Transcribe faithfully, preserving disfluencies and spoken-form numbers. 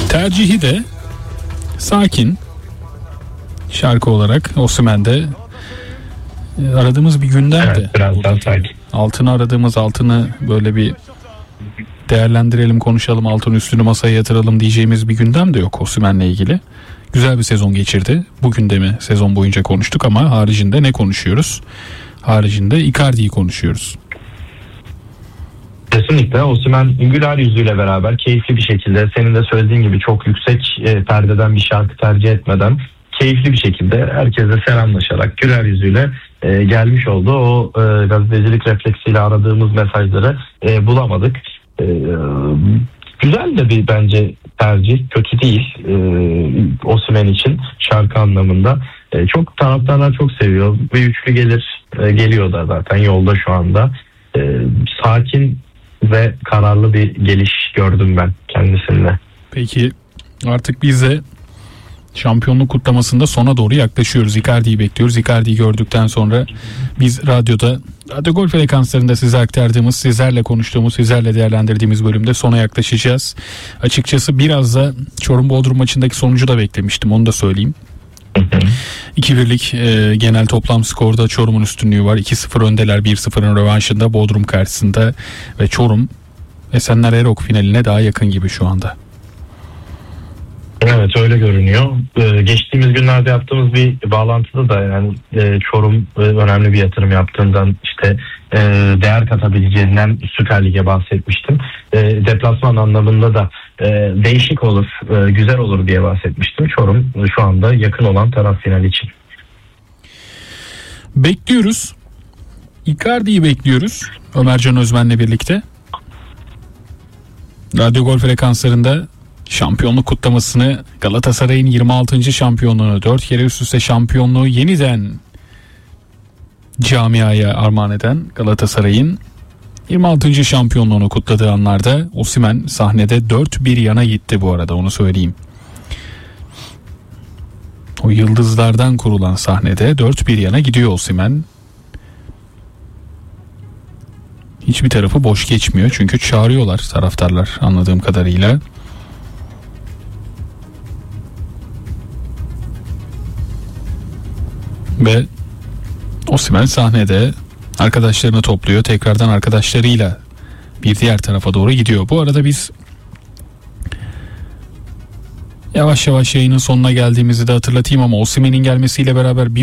Tercihi de sakin şarkı olarak Osimhen'de aradığımız bir gündemdi. Evet, biraz daha sakin. Altını aradığımız, altını böyle bir değerlendirelim, konuşalım, altın üstünü masaya yatıralım diyeceğimiz bir gündem de yok Osimhen'le ilgili. Güzel bir sezon geçirdi. Bugün de mi sezon boyunca konuştuk ama haricinde ne konuşuyoruz? Haricinde Icardi'yi konuşuyoruz. Kesinlikle Osimhen güler yüzüyle beraber keyifli bir şekilde, senin de söylediğin gibi çok yüksek e, perdeden bir şarkı tercih etmeden keyifli bir şekilde herkesle selamlaşarak güler yüzüyle e, gelmiş oldu. O e, gazetecilik refleksiyle aradığımız mesajları e, bulamadık. E, güzel de bir bence tercih, kötü değil e, Osimhen için şarkı anlamında. E, çok taraftarlar çok seviyor. Bir üçlü gelir, e, geliyor da zaten yolda şu anda. E, sakin ve kararlı bir geliş gördüm ben kendisinde. Peki artık biz de şampiyonluk kutlamasında sona doğru yaklaşıyoruz. Icardi'yi bekliyoruz. Icardi'yi gördükten sonra biz radyoda, Radyo Gol frekanslarında size aktardığımız, sizlerle konuştuğumuz, sizlerle değerlendirdiğimiz bölümde sona yaklaşacağız. Açıkçası biraz da Çorum Bodrum maçındaki sonucu da beklemiştim. Onu da söyleyeyim. iki birlik e, genel toplam skorda Çorum'un üstünlüğü var. iki sıfır öndeler, bir sıfırın rövanşında Bodrum karşısında ve Çorum Esenler Erok finaline daha yakın gibi şu anda. Evet, öyle görünüyor. Ee, geçtiğimiz günlerde yaptığımız bir bağlantıda da yani e, Çorum e, önemli bir yatırım yaptığından, işte e, değer katabileceğinden Süper Lig'e bahsetmiştim. E, deplasman anlamında da e, değişik olur, e, güzel olur diye bahsetmiştim. Çorum e, şu anda yakın olan taraf final için. Bekliyoruz. Icardi'yi bekliyoruz. Ömercan Özmen'le birlikte. Radyo Gol frekanslarında şampiyonluk kutlamasını, Galatasaray'ın yirmi altıncı şampiyonluğunu, dört kere üst üste şampiyonluğu yeniden camiaya armağan eden Galatasaray'ın yirmi altıncı şampiyonluğunu kutladığı anlarda Osimhen sahnede dört bir yana gitti, bu arada onu söyleyeyim. O yıldızlardan kurulan sahnede dört bir yana gidiyor Osimhen. Hiçbir tarafı boş geçmiyor çünkü çağırıyorlar taraftarlar anladığım kadarıyla. Ve Osimhen sahnede arkadaşlarını topluyor. Tekrardan arkadaşlarıyla bir diğer tarafa doğru gidiyor. Bu arada biz yavaş yavaş yayının sonuna geldiğimizi de hatırlatayım ama Osimhen'in gelmesiyle beraber bir